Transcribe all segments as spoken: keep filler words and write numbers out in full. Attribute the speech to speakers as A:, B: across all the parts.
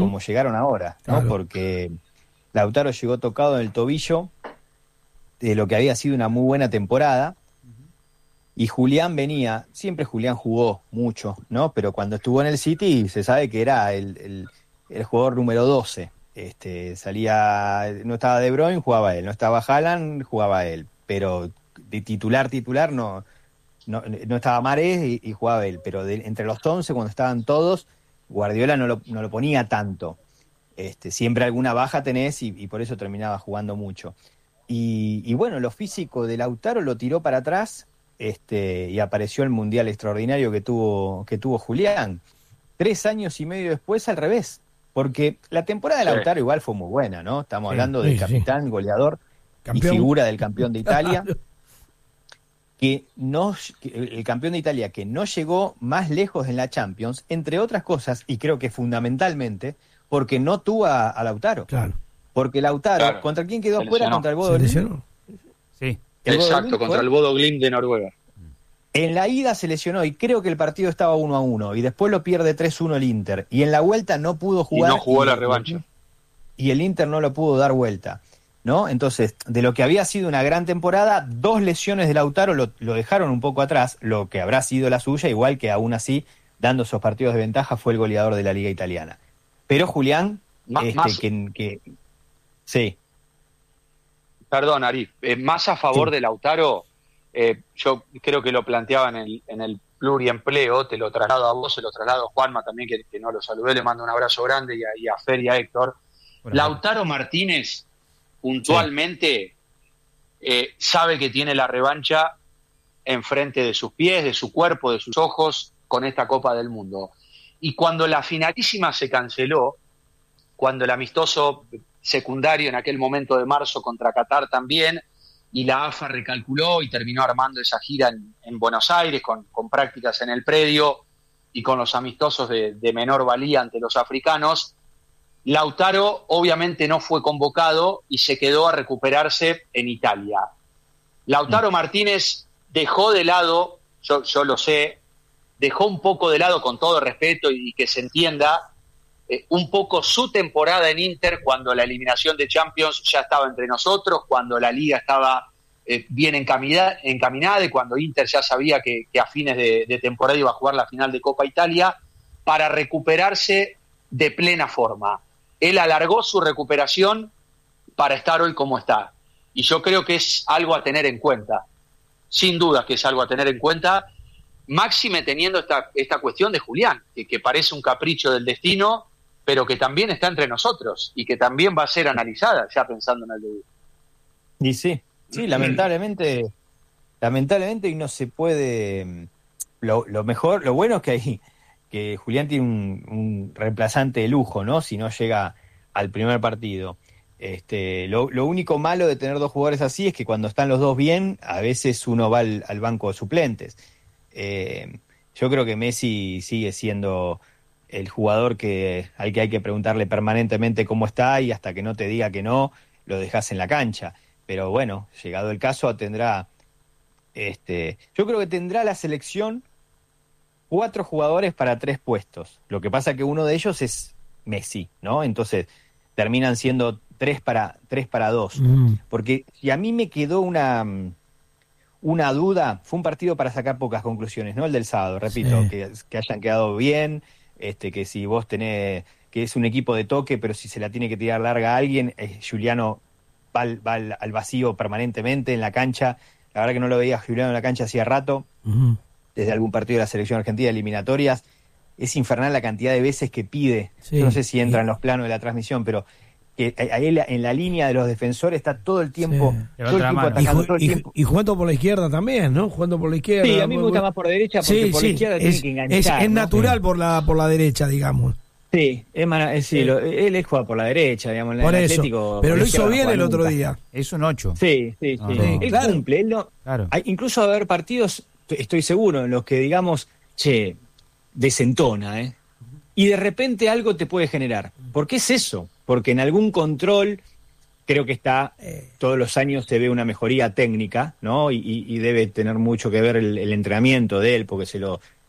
A: como llegaron ahora, ¿no? Claro. Porque Lautaro llegó tocado en el tobillo de lo que había sido una muy buena temporada, y Julián venía, siempre Julián jugó mucho, ¿no? Pero cuando estuvo en el City se sabe que era el, el, el jugador número doce. Este, salía, no estaba De Bruyne, jugaba él, no estaba Haaland, jugaba él, pero de titular, titular no, no, no estaba Mahrez y, y jugaba él, pero de, entre los once, cuando estaban todos, Guardiola no lo, no lo ponía tanto. Este, siempre alguna baja tenés y, y por eso terminaba jugando mucho. Y, y bueno, lo físico de Lautaro lo tiró para atrás, este, y apareció el Mundial extraordinario que tuvo, que tuvo Julián. Tres años y medio después, al revés. Porque la temporada de Lautaro sí. igual fue muy buena, ¿no? Estamos sí, hablando del sí, capitán, sí. goleador campeón. Y figura del campeón de Italia. que no, que el campeón de Italia que no llegó más lejos en la Champions, entre otras cosas, y creo que fundamentalmente, porque no tuvo a, a Lautaro.
B: Claro.
A: Porque Lautaro, claro. ¿contra quién quedó fuera? Contra el Bodo Glimt.
C: Sí.
D: El Exacto, Bodo contra el Bodo Glimt de Noruega.
A: En la ida se lesionó y creo que el partido estaba uno a uno y después lo pierde tres uno el Inter. Y en la vuelta no pudo jugar.
D: Y no jugó
A: y,
D: la revancha.
A: Y el Inter no lo pudo dar vuelta, ¿no? Entonces, de lo que había sido una gran temporada, dos lesiones de Lautaro lo, lo dejaron un poco atrás, lo que habrá sido la suya, igual que aún así, dando esos partidos de ventaja, fue el goleador de la Liga Italiana. Pero Julián,
D: más,
A: este,
D: más...
A: que, que... Sí.
D: Perdón, Arif, eh, más a favor
A: sí.
D: de Lautaro... Eh, yo creo que lo planteaba en el, en el pluriempleo, te lo traslado a vos, se lo traslado a Juanma también, que, que no lo saludé, le mando un abrazo grande, y a, y a Fer y a Héctor. Bueno, Lautaro Martínez, puntualmente, sí. eh, sabe que tiene la revancha enfrente de sus pies, de su cuerpo, de sus ojos, con esta Copa del Mundo. Y cuando la finalísima se canceló, cuando el amistoso secundario en aquel momento de marzo contra Qatar también, y la A F A recalculó y terminó armando esa gira en, en Buenos Aires con, con prácticas en el predio y con los amistosos de, de menor valía ante los africanos, Lautaro obviamente no fue convocado y se quedó a recuperarse en Italia. Lautaro Martínez dejó de lado, yo, yo lo sé, dejó un poco de lado, con todo respeto y que se entienda, Eh, un poco su temporada en Inter cuando la eliminación de Champions ya estaba entre nosotros, cuando la Liga estaba eh, bien encamina, encaminada y cuando Inter ya sabía que, que a fines de, de temporada iba a jugar la final de Copa Italia, para recuperarse de plena forma. Él alargó su recuperación para estar hoy como está. Y yo creo que es algo a tener en cuenta. Sin duda que es algo a tener en cuenta, máxime teniendo esta, esta cuestión de Julián, que, que parece un capricho del destino, pero que también está entre nosotros y que también va a ser analizada, ya pensando en el debut.
A: Y sí, sí, lamentablemente, lamentablemente y no se puede. Lo, lo mejor, lo bueno es que hay, que Julián tiene un, un reemplazante de lujo, ¿no? Si no llega al primer partido. Este, lo, lo único malo de tener dos jugadores así es que cuando están los dos bien, a veces uno va al, al banco de suplentes. Eh, yo creo que Messi sigue siendo el jugador que al que hay que preguntarle permanentemente cómo está, y hasta que no te diga que no, lo dejas en la cancha. Pero bueno, llegado el caso, tendrá, este, yo creo que tendrá la selección cuatro jugadores para tres puestos. Lo que pasa que uno de ellos es Messi, ¿no? Entonces terminan siendo tres para, tres para dos. Mm. Porque si a mí me quedó una... Una duda, fue un partido para sacar pocas conclusiones, ¿no? El del sábado, repito, sí. que, que hayan quedado bien, este, que si vos tenés, que es un equipo de toque, pero si se la tiene que tirar larga a alguien, eh, Juliano va, al, va al, al vacío permanentemente en la cancha. La verdad que no lo veía a Juliano en la cancha hacía rato, uh-huh. desde algún partido de la selección argentina, eliminatorias. Es infernal la cantidad de veces que pide, sí. Yo no sé si entra sí. en los planos de la transmisión, pero que ahí en la línea de los defensores está todo el tiempo, sí. todo el tiempo atacando,
B: y,
A: todo el
B: y,
A: tiempo.
B: Y jugando por la izquierda también, ¿no? Jugando por la izquierda.
A: Sí, a mí me gusta más por la derecha porque sí, por sí. la izquierda
B: es,
A: tiene que enganchar.
B: Es, es
A: ¿no?
B: natural
A: sí.
B: por la por la derecha, digamos.
A: Sí, es, es, sí, sí. Lo, él es juega por la derecha, digamos, en
B: por
A: el
B: eso.
A: Atlético.
B: Pero lo hizo bien el otro nunca. día.
C: Es un ocho.
A: Sí, sí, sí.
C: Ah,
A: sí.
C: no.
A: Él
B: claro.
A: cumple, él no.
C: Claro.
A: Hay, incluso va a haber partidos, estoy seguro, en los que digamos, che, desentona, ¿eh? Y de repente algo te puede generar. ¿Por qué es eso? Porque en algún control creo que está, eh, todos los años se ve una mejoría técnica, ¿no? Y, y, y debe tener mucho que ver el, el entrenamiento de él, porque se lo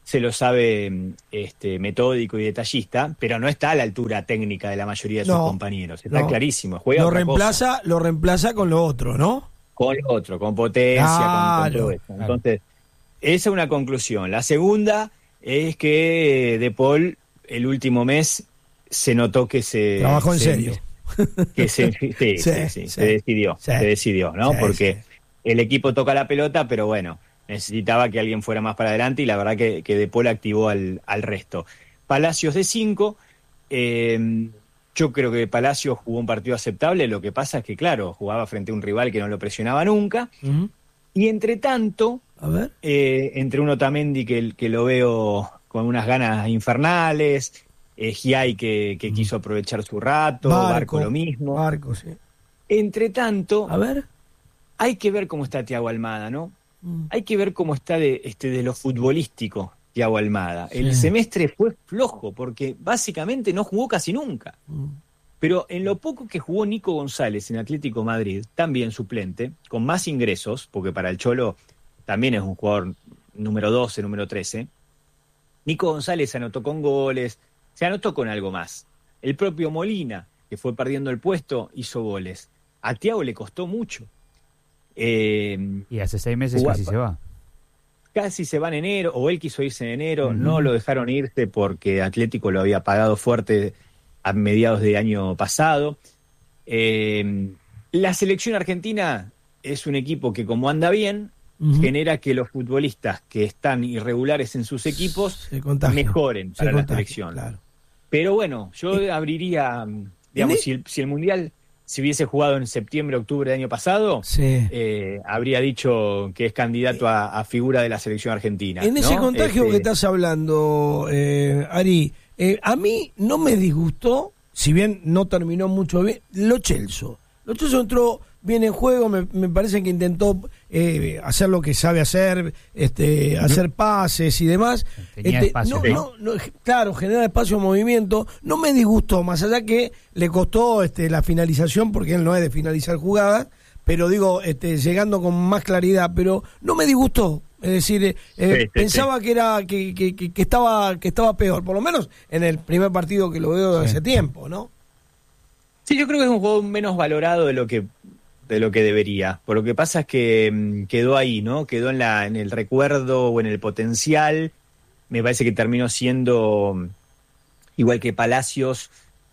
A: se lo sabe este, metódico y detallista, pero no está a la altura técnica de la mayoría de sus
B: No,
A: compañeros. Está
B: no.
A: clarísimo. Juega
B: Lo
A: otra
B: reemplaza,
A: cosa.
B: lo reemplaza con lo otro, ¿no?
A: Con lo otro, con potencia,
B: Claro,
A: con, con todo eso.
B: claro.
A: Entonces, esa es una conclusión. La segunda es que De Paul el último mes se notó que se...
B: Trabajó en
A: se-
B: serio.
A: Que se, sí, sí,
B: Sí,
A: sí,
B: sí.
A: se decidió,
B: Sí.
A: se decidió, ¿no?
B: Sí,
A: Porque
B: sí.
A: el equipo toca la pelota, pero bueno, necesitaba que alguien fuera más para adelante y la verdad que, que De Paul activó al, al resto. Palacios de cinco, eh, yo creo que Palacios jugó un partido aceptable, lo que pasa es que, claro, jugaba frente a un rival que no lo presionaba nunca,
B: Ujú.
A: y entre tanto,
B: A ver.
A: eh, entre un Otamendi que, que lo veo con unas ganas infernales, eh, Giai que, que quiso aprovechar su rato, Barco, lo mismo.
B: Barco, sí.
A: Entre tanto,
B: A ver.
A: hay que ver cómo está Thiago Almada, ¿no?
B: Mm.
A: Hay que ver cómo está de, este, de lo futbolístico Thiago Almada.
B: Sí.
A: El semestre fue flojo porque básicamente no jugó casi nunca.
B: Mm.
A: Pero en lo poco que jugó Nico González en Atlético Madrid, también suplente, con más ingresos, porque para el Cholo también es un jugador número doce, número trece, Nico González se anotó con goles, se anotó con algo más. El propio Molina, que fue perdiendo el puesto, hizo goles. A Thiago le costó mucho. Eh,
C: Y hace seis meses
A: Jugar-
C: casi se va.
A: casi se va en enero, o él quiso irse en enero,
C: Ujú.
A: no lo dejaron irse porque Atlético lo había pagado fuerte a mediados de año pasado. Eh, la selección argentina es un equipo que, como anda bien,
B: Ujú.
A: genera que los futbolistas que están irregulares en sus equipos
B: Se contagia.
A: mejoren
B: Se
A: para la
B: contagia,
A: selección.
B: claro.
A: Pero bueno, yo abriría, digamos,
B: ¿En el-
A: si el, si el Mundial se hubiese jugado en septiembre, octubre del año pasado,
B: Sí.
A: eh, habría dicho que es candidato a, a figura de la selección argentina.
B: En ese
A: ¿no?
B: contagio
A: Este,
B: que estás hablando, eh, Ari, eh, a mí no me disgustó, si bien no terminó mucho bien, Lo Celso. Lo Celso entró bien en juego, me, me parece que intentó eh, hacer lo que sabe hacer, este, hacer pases y demás.
C: Tenía
B: Este,
C: espacio,
B: no, no, no, claro, generar espacio, movimiento. No me disgustó, más allá que le costó este, la finalización, porque él no es de finalizar jugadas, pero digo, este, llegando con más claridad, pero no me disgustó. Es decir, eh, eh,
A: Sí, sí,
B: pensaba que era que, que, que, que estaba que estaba peor, por lo menos en el primer partido que lo veo de
C: Sí.
B: hace tiempo, ¿no?
A: Sí, yo creo que es un juego menos valorado de lo que de lo que debería. Por lo que pasa es que mm, quedó ahí, ¿no? Quedó en la en el recuerdo o en el potencial. Me parece que terminó siendo mm, igual que Palacios,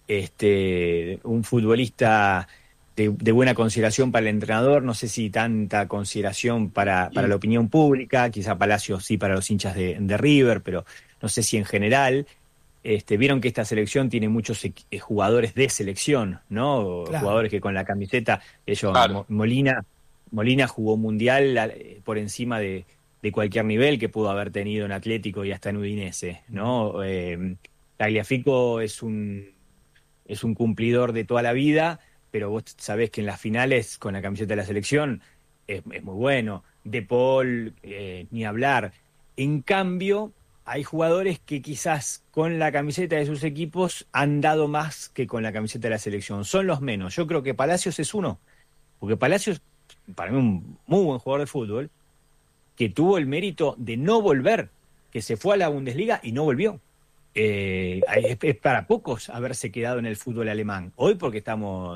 A: este, un futbolista de, de buena consideración para el entrenador. No sé si tanta consideración para, para la opinión pública. Quizá Palacios sí para los hinchas de, de River, pero no sé si en general. Este, vieron que esta selección tiene muchos equ- eh, jugadores de selección, ¿no?
B: Claro.
A: Jugadores que con la camiseta, ellos,
D: Claro.
A: Mo- Molina, Molina jugó mundial eh, por encima de, de cualquier nivel que pudo haber tenido en Atlético y hasta en Udinese, ¿no? Eh, Tagliafico es un, es un cumplidor de toda la vida, pero vos sabés que en las finales con la camiseta de la selección es, es muy bueno. De Paul, eh, ni hablar. En cambio, hay jugadores que quizás con la camiseta de sus equipos han dado más que con la camiseta de la selección. Son los menos. Yo creo que Palacios es uno. Porque Palacios, para mí, un muy buen jugador de fútbol, que tuvo el mérito de no volver, que se fue a la Bundesliga y no volvió. Eh, es, es para pocos haberse quedado en el fútbol alemán. Hoy porque estamos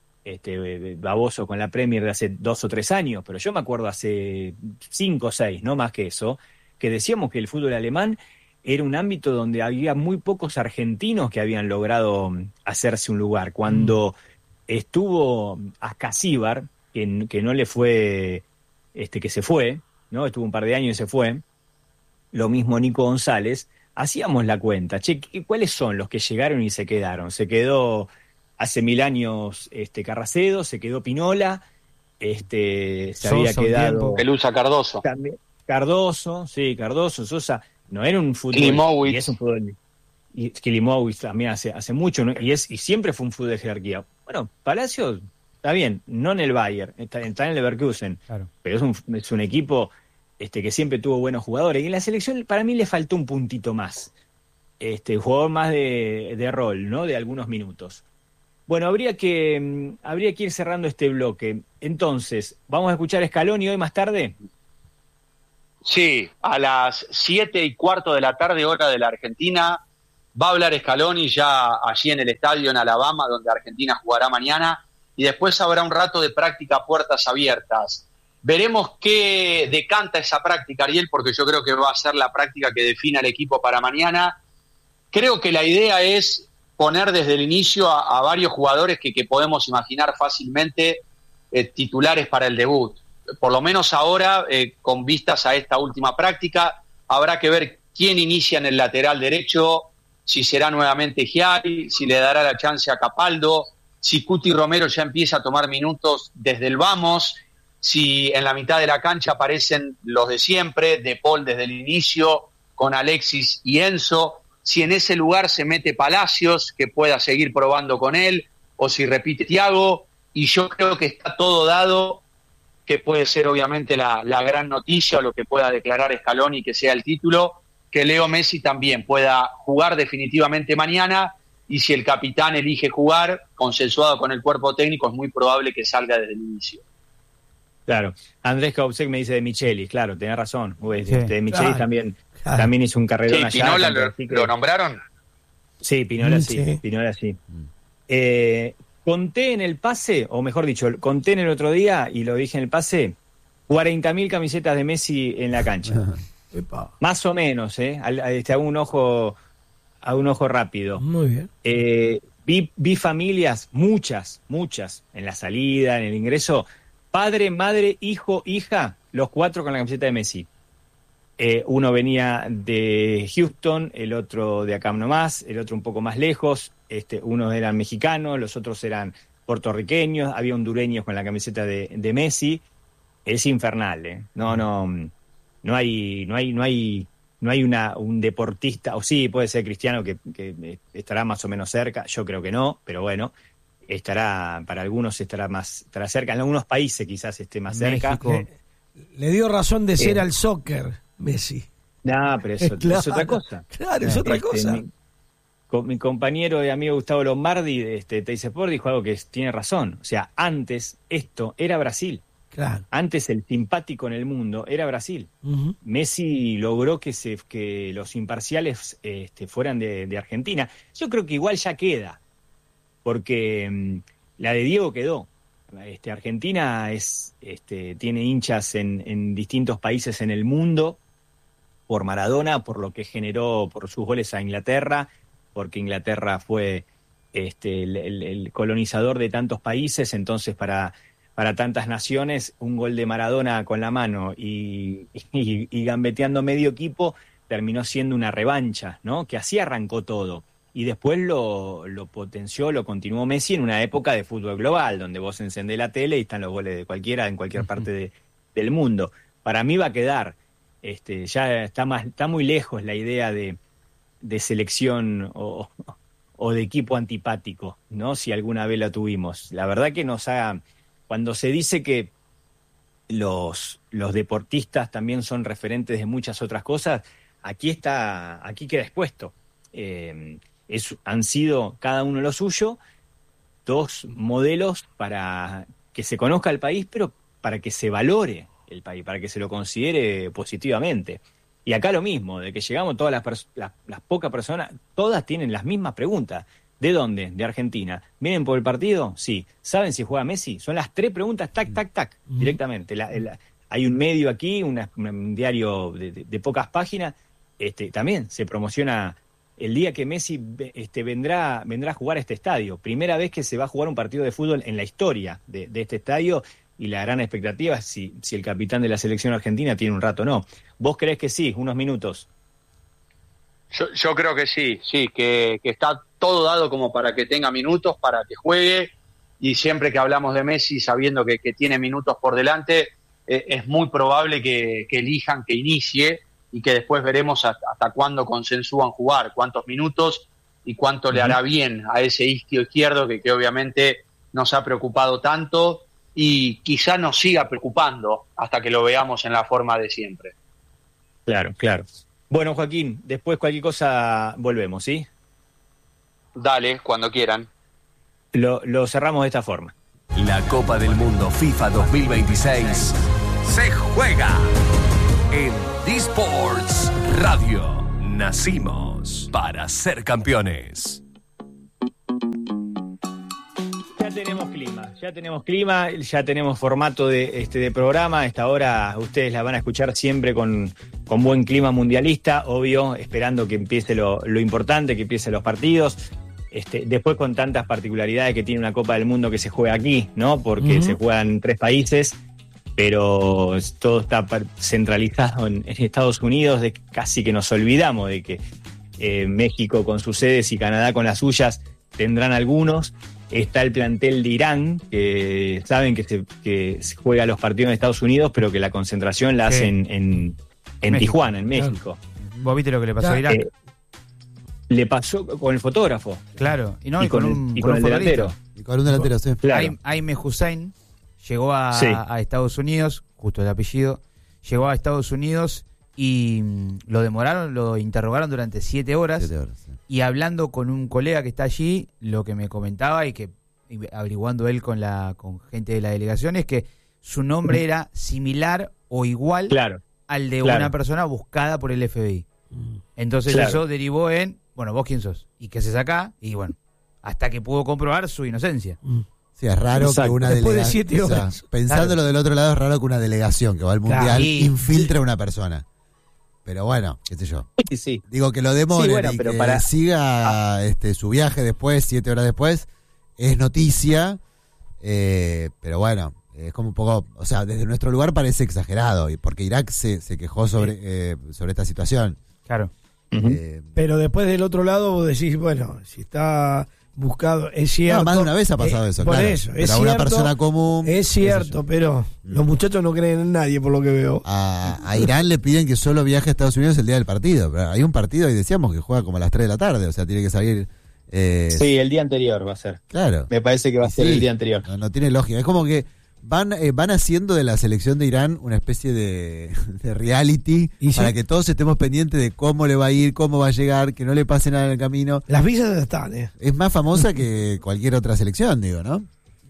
A: este, babosos con la Premier de hace dos o tres años, pero yo me acuerdo hace cinco o seis, no más que eso, que decíamos que el fútbol alemán era un ámbito donde había muy pocos argentinos que habían logrado hacerse un lugar. Cuando estuvo Ascasíbar, que, que no le fue, este, que se fue, ¿no? Estuvo un par de años y se fue, lo mismo Nico González, hacíamos la cuenta, che, ¿cuáles son los que llegaron y se quedaron? Se quedó hace mil años este, Carracedo, se quedó Pinola, este, se
C: Sosa
A: había
C: un
A: quedado...
C: tiempo.
D: Pelusa Cardoso.
A: También, Cardoso, sí, Cardoso, Sosa, no era un fútbol,
D: Klimowicz.
A: y es un fútbol, y Klimowicz también hace, hace mucho, ¿no? y es y siempre fue un fútbol de jerarquía. Bueno, Palacios está bien, no en el Bayern, está, está en el Leverkusen,
C: Claro.
A: pero es un, es un equipo este, que siempre tuvo buenos jugadores, y en la selección para mí le faltó un puntito más, este, jugador más de, de rol, ¿no? De algunos minutos. Bueno, habría que, mm, habría que ir cerrando este bloque. Entonces, ¿vamos a escuchar a Scaloni hoy más tarde?
D: Sí, a las siete y cuarto de la tarde, hora de la Argentina, va a hablar Scaloni ya allí en el estadio en Alabama, donde Argentina jugará mañana, y después habrá un rato de práctica a puertas abiertas. Veremos qué decanta esa práctica, Ariel, porque yo creo que va a ser la práctica que defina el equipo para mañana. Creo que la idea es poner desde el inicio a, a varios jugadores que, que podemos imaginar fácilmente eh, titulares para el debut. Por lo menos ahora, eh, con vistas a esta última práctica, habrá que ver quién inicia en el lateral derecho, si será nuevamente Giai, si le dará la chance a Capaldo, si Cuti Romero ya empieza a tomar minutos desde el vamos, si en la mitad de la cancha aparecen los de siempre, De Paul desde el inicio, con Alexis y Enzo, si en ese lugar se mete Palacios, que pueda seguir probando con él, o si repite Thiago, y yo creo que está todo dado, que puede ser obviamente la, la gran noticia, o lo que pueda declarar Scaloni que sea el título, que Leo Messi también pueda jugar definitivamente mañana, y si el capitán elige jugar, consensuado con el cuerpo técnico, es muy probable que salga desde el inicio.
A: Claro, Andrés Kaupsek me dice de Michelis, claro, tenés razón. Uy,
B: Sí,
A: este, Michelis
B: claro,
A: también,
B: claro.
A: también hizo un carrerón
D: Sí,
A: allá.
D: Pinola
A: tanto
D: lo,
A: así que-
D: lo nombraron.
A: Sí, Pinola
B: Mm,
A: sí,
B: sí.
A: Pinola sí. Eh, conté en el pase, o mejor dicho, conté en el otro día, y lo dije en el pase, cuarenta mil camisetas de Messi en la cancha.
B: Epa.
A: Más o menos, ¿eh? Al- a- Este, a un ojo, a un ojo rápido.
B: Muy bien.
A: Eh, vi, vi familias, muchas, muchas, en la salida, en el ingreso, padre, madre, hijo, hija, los cuatro con la camiseta de Messi. Eh, uno venía de Houston, el otro de acá nomás, el otro un poco más lejos, este, unos eran mexicanos, los otros eran puertorriqueños, había hondureños con la camiseta de, de Messi. Es infernal, ¿eh? No, no, no hay, no hay, no hay, no hay una, un deportista, o sí, puede ser Cristiano que, que estará más o menos cerca, yo creo que no, pero bueno, estará, para algunos estará más, estará cerca, en algunos países quizás esté más cerca.
B: México. Le, le dio razón de ser
A: Eh.
B: al soccer, Messi.
A: No, pero eso
B: Claro,
A: es otra cosa.
B: Claro, es otra
A: Este,
B: cosa.
A: Mi, con, mi compañero y amigo Gustavo Lombardi de este, Teis Sport dijo algo que es- tiene razón. O sea, antes esto era Brasil.
B: Claro.
A: Antes el simpático en el mundo era Brasil.
B: Ujú.
A: Messi logró que se que los imparciales este, fueran de, de Argentina. Yo creo que igual ya queda, porque mm, la de Diego quedó. Este, Argentina es este, tiene hinchas en, en distintos países en el mundo por Maradona, por lo que generó por sus goles a Inglaterra, porque Inglaterra fue este, el, el- el colonizador de tantos países, entonces para para tantas naciones, un gol de Maradona con la mano y, y, y gambeteando medio equipo terminó siendo una revancha, ¿no? Que así arrancó todo. Y después lo, lo potenció, lo continuó Messi en una época de fútbol global, donde vos encendés la tele y están los goles de cualquiera en cualquier parte de- del mundo. Para mí va a quedar, este, ya está más, está muy lejos la idea de, de selección o, o de equipo antipático, ¿no? Si alguna vez la tuvimos. La verdad que nos ha... Cuando se dice que los, los deportistas también son referentes de muchas otras cosas, aquí está, aquí queda expuesto. Eh, es, han sido cada uno lo suyo, dos modelos para que se conozca el país, pero para que se valore el país, para que se lo considere positivamente. Y acá lo mismo, de que llegamos todas las, pers- las, las pocas personas, todas tienen las mismas preguntas. ¿De dónde? De Argentina. ¿Vienen por el partido? Sí. ¿Saben si juega Messi? Son las tres preguntas, tac, tac, tac, directamente. La, la- hay un medio aquí, una- un diario de, de- de pocas páginas, este, también se promociona el día que Messi ve- este, vendrá, vendrá a jugar a este estadio. Primera vez que se va a jugar un partido de fútbol en la historia de, de este estadio, y la gran expectativa es si, si el capitán de la selección argentina tiene un rato o no. ¿Vos creés que sí? Unos minutos.
D: Yo, yo creo que sí, sí, que, que está todo dado como para que tenga minutos, para que juegue, y siempre que hablamos de Messi, sabiendo que, que tiene minutos por delante, eh, es muy probable que, que elijan que inicie, y que después veremos hasta, hasta cuándo consensúan jugar, cuántos minutos y cuánto le hará bien a ese isquio izquierdo que, que obviamente nos ha preocupado tanto y quizá nos siga preocupando hasta que lo veamos en la forma de siempre.
A: Claro, claro. Bueno, Joaquín, después cualquier cosa volvemos, ¿sí?
D: Dale, cuando quieran.
A: Lo, lo cerramos de esta forma.
C: La Copa del Mundo FIFA dos mil veintiséis se juega en D-Sports Radio. Nacimos para ser campeones.
A: Ya tenemos clima, ya tenemos clima, ya tenemos formato de este de programa. A esta hora ustedes la van a escuchar siempre con, con buen clima mundialista, obvio, esperando que empiece lo, lo importante, que empiecen los partidos. Este, después con tantas particularidades que tiene una Copa del Mundo que se juega aquí, ¿no? Porque uh-huh. se juegan tres países, pero todo está centralizado en, en Estados Unidos, de casi que nos olvidamos de que eh, México con sus sedes y Canadá con las suyas tendrán algunos. Está el plantel de Irán, que saben que se, que se juega los partidos en Estados Unidos, pero que la concentración la hacen en, en Tijuana, en México.
E: ¿Vos viste lo que le pasó claro. a Irak? Eh,
A: le pasó con el fotógrafo.
E: Claro, y, no,
A: y,
E: y con,
A: con,
E: un,
A: y con, con el delantero.
F: Y con un delantero, sí.
E: Claro. Aime Hussein llegó a, sí. a Estados Unidos, justo el apellido, llegó a Estados Unidos y lo demoraron, lo interrogaron durante siete horas, siete horas sí. y hablando con un colega que está allí, lo que me comentaba y que averiguando él con la con gente de la delegación es que su nombre era similar o igual
A: claro.
E: al de
A: claro.
E: una persona buscada por el F B I. Entonces claro. eso derivó en, bueno, ¿vos quién sos? ¿Y qué haces acá? Y bueno, hasta que pudo comprobar su inocencia.
F: Sí, es raro Exacto. que una delegación,
B: de o sea,
F: pensándolo claro. del otro lado, es raro que una delegación que va al Mundial claro. infiltre a una persona. Pero bueno, qué sé yo.
A: Sí, sí.
F: Digo que lo demoren sí, bueno, y pero que para... siga ah. este, su viaje después, siete horas después, es noticia, eh, pero bueno, es como un poco, o sea, desde nuestro lugar parece exagerado, porque Irak se, se quejó sobre, eh, sobre esta situación.
E: Claro.
B: Eh, pero después del otro lado vos decís, bueno, si está buscado, es cierto. No,
F: más de una vez ha pasado eh, eso,
B: por
F: claro.
B: eso,
F: pero
B: es
F: a
B: cierto,
F: una persona común.
B: Es cierto, pero los muchachos no creen en nadie, por lo que veo.
F: A, a Irán le piden que solo viaje a Estados Unidos el día del partido. Pero hay un partido y decíamos que juega como a las tres de la tarde, o sea, tiene que salir. Eh,
A: sí, el día anterior va a ser.
F: Claro.
A: Me parece que va a ser sí, el día anterior.
F: No, no tiene lógica. Es como que van eh, van haciendo de la selección de Irán una especie de, de reality ¿Y para sí? que todos estemos pendientes de cómo le va a ir, cómo va a llegar, que no le pase nada en el camino.
B: Las visas están, ¿eh?
F: Es más famosa que cualquier otra selección, digo, ¿no?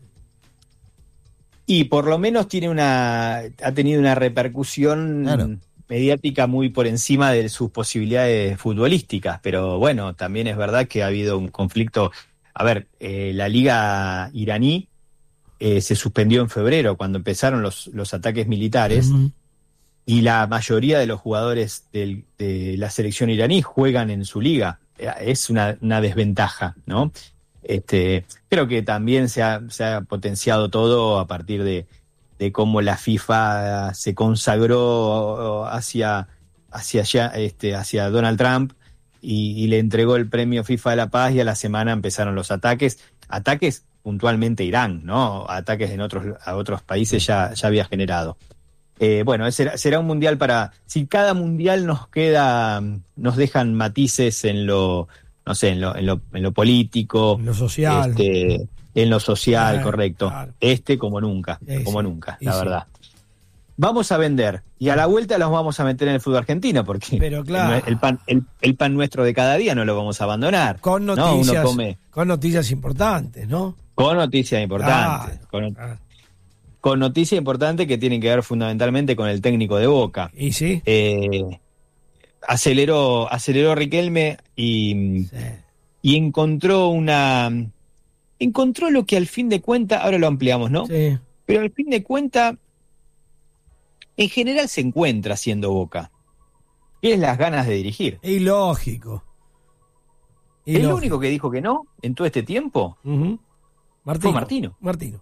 A: Y por lo menos tiene una ha tenido una repercusión claro. mediática muy por encima de sus posibilidades futbolísticas, pero bueno, también es verdad que ha habido un conflicto. A ver, eh, la liga iraní Eh, se suspendió en febrero cuando empezaron los, los ataques militares uh-huh. y la mayoría de los jugadores del, de la selección iraní juegan en su liga. Es una, una desventaja, ¿no? Este, creo que también se ha, se ha potenciado todo a partir de, de cómo la FIFA se consagró hacia, hacia, allá, este, hacia Donald Trump y, y le entregó el premio FIFA de la Paz, y a la semana empezaron los ataques. Ataques puntualmente Irán, ¿no? Ataques en otros a otros países ya, ya había generado. Eh, bueno, será, será un mundial para... Si cada mundial nos queda, nos dejan matices en lo, no sé, en lo, en lo, en lo político,
B: en lo social,
A: este, en lo social, claro, correcto.
B: Claro.
A: Este como nunca, sí, como sí, nunca, la
B: sí.
A: verdad. Vamos a vender y a la vuelta los vamos a meter en el fútbol argentino, porque
B: Pero claro.
A: el, el, pan, el, el pan nuestro de cada día no lo vamos a abandonar.
B: Con noticias,
A: ¿no? Uno come,
B: con noticias importantes, ¿no?
A: Con noticias importantes.
B: Ah,
A: con,
B: ah.
A: con noticias importantes que tienen que ver fundamentalmente con el técnico de Boca.
B: ¿Y sí?
A: Eh, aceleró, aceleró Riquelme y, sí. y encontró una... Encontró lo que al fin de cuentas, ahora lo ampliamos, ¿no?
B: Sí.
A: Pero al fin de cuentas, en general se encuentra haciendo Boca. Y es las ganas de dirigir.
B: Ilógico.
A: ¿Es lo único que dijo que no en todo este tiempo?
B: Uh-huh. Martino.
A: Fue Martino.
B: Martino.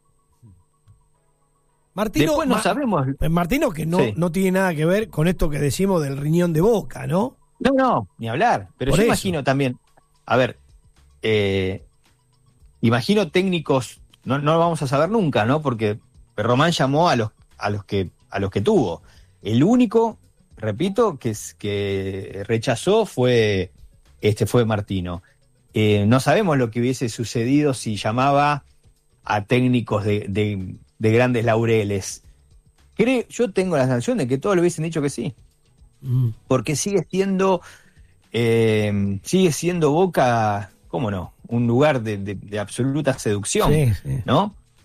B: Martino.
A: Después no
B: Ma-
A: sabemos.
B: Martino que no,
A: Sí.
B: no tiene nada que ver con esto que decimos del riñón de Boca, ¿no?
A: No, no, ni hablar. Pero
B: Por
A: yo
B: eso.
A: imagino también, a ver, eh, imagino técnicos, no, no lo vamos a saber nunca, ¿no? Porque Román llamó a los, a los que, a los que tuvo. El único, repito, que, es- que rechazó fue, este fue Martino. Eh, no sabemos lo que hubiese sucedido si llamaba a técnicos de, de, de grandes laureles. Creo, yo tengo la sensación de que todos le hubiesen dicho que sí.
B: Mm.
A: Porque sigue siendo eh, sigue siendo Boca, ¿cómo no? Un lugar de, de- de absoluta seducción,
B: Sí, sí.
A: ¿no?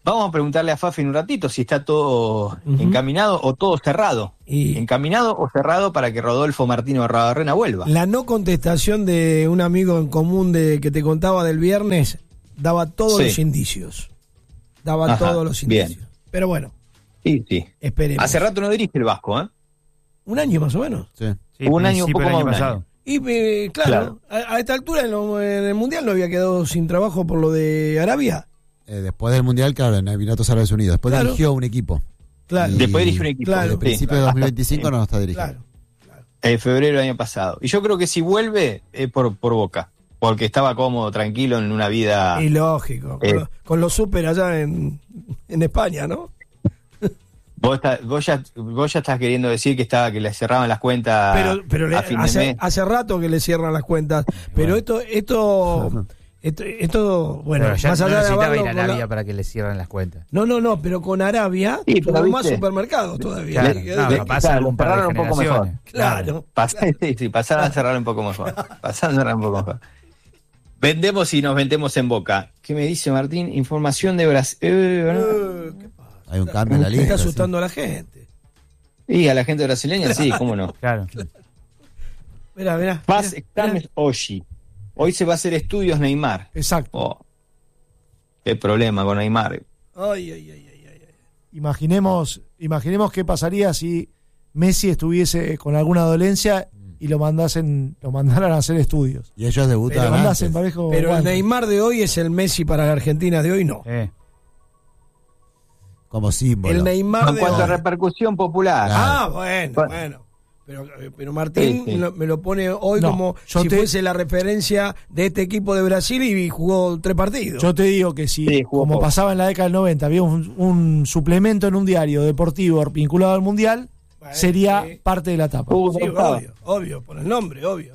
A: Vamos a preguntarle a Fafi en un ratito si está todo uh-huh. encaminado o todo cerrado. Y... Encaminado o cerrado para que Rodolfo Martino Arrobarrena vuelva.
B: La no contestación de un amigo en común de que te contaba del viernes daba todos sí. los indicios. Daba Ajá, todos los indicios. Bien. Pero bueno.
A: Sí, sí.
B: Esperemos.
A: Hace rato no dirige el Vasco, ¿eh?
B: Un año más o menos.
A: Sí. sí un año, un poco más pasado.
B: Y eh, claro, claro. A, a esta altura en, lo, en el Mundial no había quedado sin trabajo por lo de Arabia.
F: Eh, después del Mundial, claro, en Emiratos Árabes Unidos. Después claro. dirigió un equipo.
B: Claro.
A: Y después dirigió un equipo.
B: Claro.
F: Desde principio
A: claro.
F: de dos mil veinticinco claro. no está dirigiendo.
B: Claro. claro.
A: En febrero del año pasado. Y yo creo que si vuelve es por, por Boca. Porque estaba cómodo, tranquilo en una vida...
B: Y lógico. Eh, con, lo, con los super allá en, en España, ¿no?
A: Vos, está, vos, ya, vos ya estás queriendo decir que estaba que le cerraban las cuentas
B: pero, pero le,
A: a fin
B: hace,
A: de mes.
B: Hace rato que le cierran las cuentas. Pero bueno. esto... esto Esto, esto, bueno,
E: pero ya
B: más
E: no
B: allá
E: necesitaba
B: de
E: ir a Arabia
B: la...
E: para que le cierren las cuentas.
B: No, no, no, pero con Arabia
A: sí,
B: tuvo más supermercados todavía.
E: Claro,
B: ¿eh?
E: no, no, pasa
A: claro,
E: un par de
A: un poco mejor.
B: Claro.
A: Pas, sí, sí, pasaron a cerrar un poco mejor. Pasaron a cerrar un poco mejor. Vendemos y nos vendemos en Boca. ¿Qué me dice Martín? Información de Brasil. Eh,
B: ¿Qué pasa?
F: Hay un cambio en la lista.
B: Está asustando sí. a la gente.
A: Y a la gente brasileña, sí, cómo no.
E: Claro.
B: Mirá, mirá.
A: Paz exámenes Oshi. Hoy se va a hacer estudios Neymar.
B: Exacto.
A: Oh, qué problema con Neymar.
B: Ay, ay, ay, ay, ay.
G: Imaginemos, imaginemos qué pasaría si Messi estuviese con alguna dolencia y lo mandasen, lo mandaran a hacer estudios.
F: Y ellos debutan.
B: Pero, mandasen, parejo, pero el Neymar de hoy es el Messi para la Argentina de hoy, no.
E: Eh.
F: Como símbolo.
B: El Neymar
A: en
B: de
A: cuanto
B: hoy.
A: a repercusión popular.
B: Ah, bueno, bueno. bueno. Pero, pero Martín sí, sí. Lo, me lo pone hoy no, como si te... fuese la referencia de este equipo de Brasil y jugó tres partidos.
G: Yo te digo que si, sí, como poco. pasaba en la década del noventa, había un, un suplemento en un diario deportivo vinculado al Mundial, bueno, sería sí. parte de la etapa.
B: Uh, sí, obvio, obvio, por el nombre, obvio.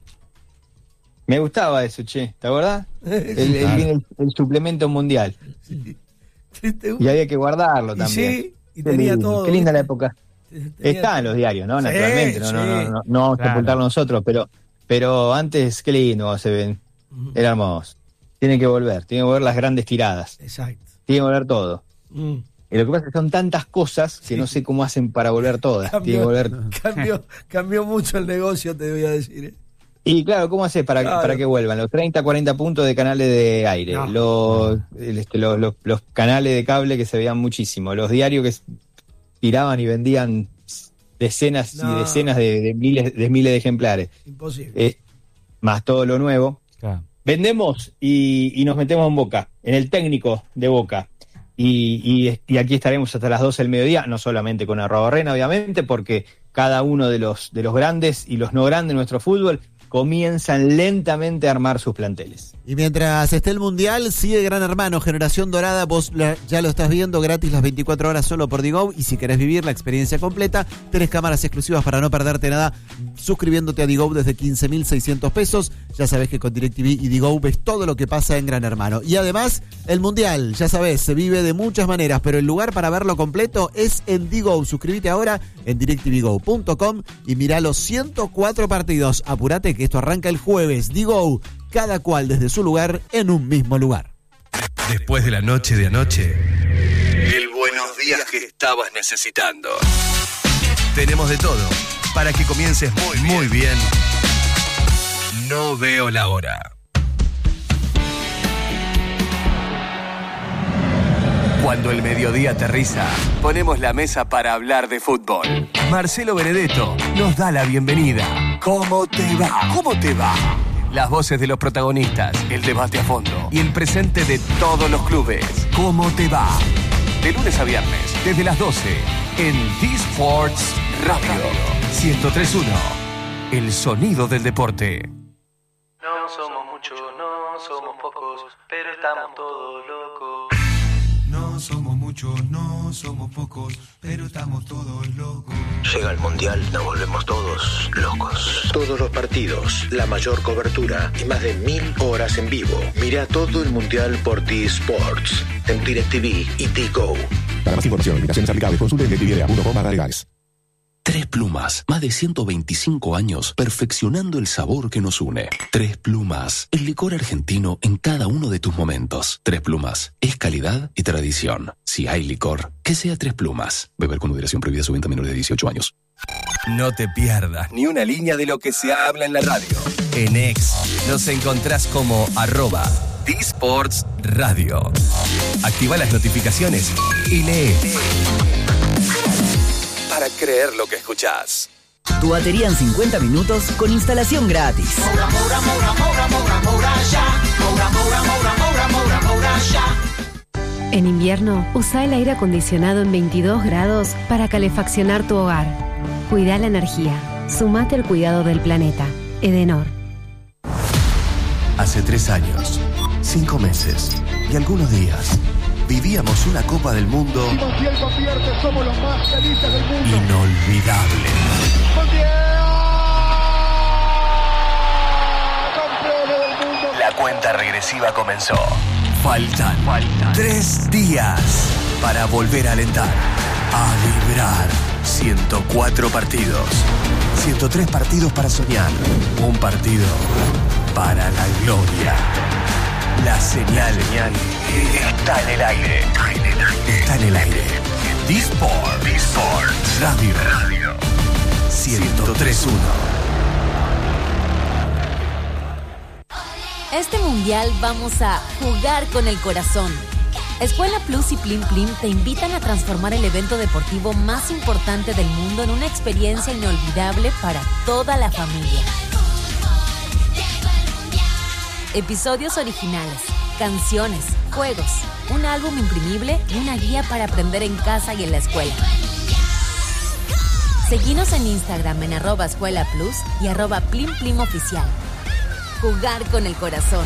A: Me gustaba eso, che, ¿te acordás? el, el, el, el suplemento mundial. Sí. Y había que guardarlo también.
B: Y sí, y tenía todo.
A: Qué linda la época. Está en los diarios, ¿no? Sí, naturalmente, no, sí. no, no, no, no vamos claro. a sepultarlo nosotros, pero, pero antes, qué lindo se ven. Uh-huh. Era hermoso. Tiene que volver, tiene que volver las grandes tiradas.
B: Exacto.
A: Tiene que volver todo. Uh. Y lo que pasa es que son tantas cosas que sí. no sé cómo hacen para volver todas. Cambió, tiene que volver...
B: cambió, cambió mucho el negocio, te voy a decir. ¿eh?
A: Y claro, ¿cómo haces para, claro. para que vuelvan? Los treinta, cuarenta puntos de canales de aire, no. los, este, los, los, los canales de cable que se veían muchísimo, los diarios que tiraban y vendían decenas no. y decenas de, de miles de miles de ejemplares.
B: Imposible.
A: Eh, más todo lo nuevo.
E: Claro.
A: Vendemos y, y nos metemos en Boca, en el técnico de Boca. Y, y, y aquí estaremos hasta las doce del mediodía, no solamente con Arrobarrena, obviamente, porque cada uno de los, de los grandes y los no grandes de nuestro fútbol comienzan lentamente a armar sus planteles.
F: Y mientras esté el Mundial, sigue Gran Hermano, Generación Dorada, vos ya lo estás viendo gratis las veinticuatro horas solo por Digo, y si querés vivir la experiencia completa, tenés cámaras exclusivas para no perderte nada, suscribiéndote a Digo desde quince mil seiscientos pesos, ya sabés que con DirecTV y Digo ves todo lo que pasa en Gran Hermano. Y además, el Mundial, ya sabés, se vive de muchas maneras, pero el lugar para verlo completo es en Digo. Suscríbete ahora en directvgo punto com y mirá los ciento cuatro partidos. Apurate que esto arranca el jueves. Digo, cada cual desde su lugar en un mismo lugar.
C: Después de la noche de anoche, el buenos días que estabas necesitando. Tenemos de todo para que comiences muy bien. Muy bien. No veo la hora. Cuando el mediodía aterriza, ponemos la mesa para hablar de fútbol. Marcelo Benedetto nos da la bienvenida. ¿Cómo te va? ¿Cómo te va? Las voces de los protagonistas, el debate a fondo y el presente de todos los clubes. ¿Cómo te va? De lunes a viernes, desde las doce, en T-Sports Radio ciento tres punto uno. El sonido del deporte.
H: No somos muchos, no somos pocos, pero estamos todos locos.
I: No somos muchos, no somos pocos, pero estamos todos locos.
J: Llega el Mundial, nos volvemos todos locos. Todos los partidos, la mayor cobertura y más de mil horas en vivo. Mira todo el Mundial por T-Sports, en DirecTV y Digo.
K: Para más información, invitaciones aplicables, consulte en directv punto com barra legales. Tres Plumas, más de ciento veinticinco años perfeccionando el sabor que nos une. Tres Plumas, el licor argentino en cada uno de tus momentos. Tres Plumas, es calidad y tradición. Si hay licor, que sea Tres Plumas. Beber con moderación, prohibida su venta a menores de dieciocho años.
C: No te pierdas ni una línea de lo que se habla en la radio. En X nos encontrás como arroba D-Sports Radio. Activa las notificaciones y lee. Para creer lo que escuchás.
L: Tu batería en cincuenta minutos con instalación gratis.
M: Moura, Moura, Moura, Moura, Moura, Moura, ya. Moura, Moura, Moura, Moura, Moura, Moura, ya.
N: En invierno, usa el aire acondicionado en veintidós grados para calefaccionar tu hogar. Cuida la energía. Sumate al cuidado del planeta. Edenor.
C: Hace tres años, cinco meses y algunos días, vivíamos una Copa del Mundo
M: Montiel convierte, somos los más felices del mundo.
C: Inolvidable.
M: Montiel, campeones del mundo.
C: La cuenta regresiva comenzó. Faltan, Faltan tres días para volver a alentar, a vibrar. ciento cuatro partidos, ciento tres partidos para soñar, un partido para la gloria. La señal está en el aire. Está en el aire. D-Sport. D-Sport. Radio. Radio. ciento tres punto uno.
O: Este mundial vamos a jugar con el corazón. Escuela Plus y Plim Plim te invitan a transformar el evento deportivo más importante del mundo en una experiencia inolvidable para toda la familia. Episodios originales, canciones, juegos, un álbum imprimible y una guía para aprender en casa y en la escuela. Seguinos en Instagram en arroba Escuela Plus y arroba Plim Plim Oficial. Jugar con el corazón.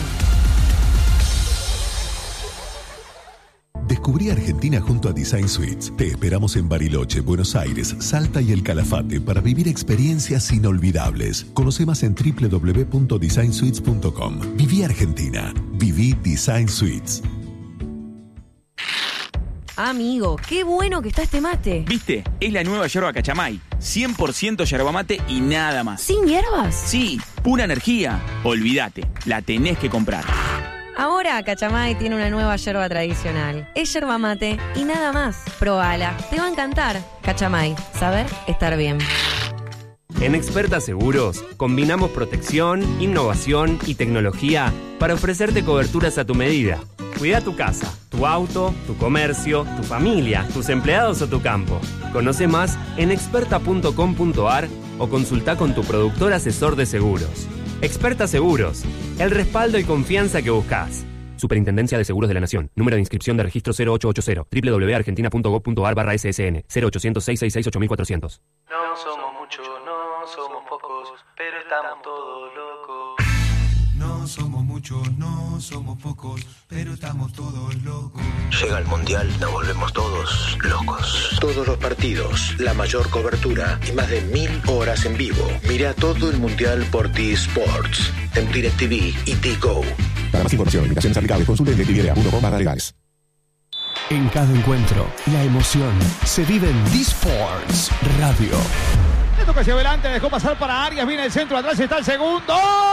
P: Descubrí Argentina junto a Design Suites. Te esperamos en Bariloche, Buenos Aires, Salta y El Calafate para vivir experiencias inolvidables. Conoce más en doble u doble u doble u punto design suites punto com. Viví Argentina. Viví Design Suites.
Q: Amigo, qué bueno que está este mate.
R: ¿Viste? Es la nueva yerba Cachamay. cien por ciento yerba mate y nada más.
Q: ¿Sin hierbas?
R: Sí, pura energía. Olvídate, la tenés que comprar.
Q: Ahora Cachamay tiene una nueva yerba tradicional. Es yerba mate y nada más. Probala, te va a encantar. Cachamay, saber estar bien.
S: En Experta Seguros combinamos protección, innovación y tecnología para ofrecerte coberturas a tu medida. Cuida tu casa, tu auto, tu comercio, tu familia, tus empleados o tu campo. Conoce más en experta punto com punto a r o consulta con tu productor asesor de seguros. Experta Seguros, el respaldo y confianza que buscas. Superintendencia de Seguros de la Nación. Número de inscripción de registro cero ocho ocho cero. doble u doble u doble u punto argentina punto gov punto a r barra S S N. cero ochocientos, seiscientos sesenta y seis, ocho mil cuatrocientos.
H: No somos muchos, no somos pocos, pero estamos todos locos.
I: No somos muchos, no somos pocos, pero estamos todos locos.
J: Llega el Mundial, nos volvemos todos locos. Todos los partidos, la mayor cobertura y más de mil horas en vivo. Mira todo el Mundial por T-Sports, en DirecTV y T-Go.
P: Para más información, invitaciones aplicables, consulte en directv punto com barra legales.
C: En cada encuentro, la emoción se vive en D-Sports Radio.
T: Le toca hacia adelante, dejó pasar para Arias, viene el centro, atrás está el segundo.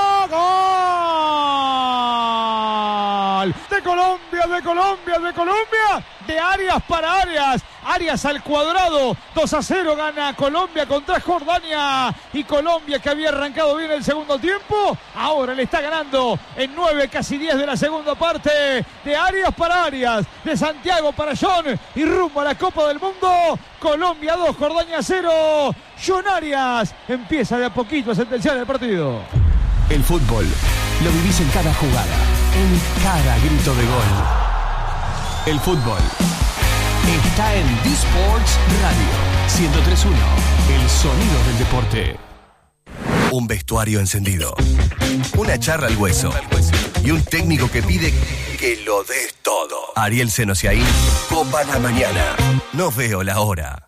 T: ¡Gol! De Colombia, de Colombia, de Colombia, de Arias para Arias. Arias al cuadrado, dos a cero gana Colombia contra Jordania. Y Colombia, que había arrancado bien el segundo tiempo, ahora le está ganando en nueve, casi diez de la segunda parte. De Arias para Arias, de Santiago para John y rumbo a la Copa del Mundo. Colombia dos, Jordania cero. John Arias empieza de a poquito a sentenciar el partido.
C: El fútbol lo vivís en cada jugada, en cada grito de gol. El fútbol está en D-Sports Radio ciento tres punto uno, el sonido del deporte. Un vestuario encendido, una charla al hueso y un técnico que pide que lo des todo. Ariel Senosiaín, Copa la Mañana. No veo la hora.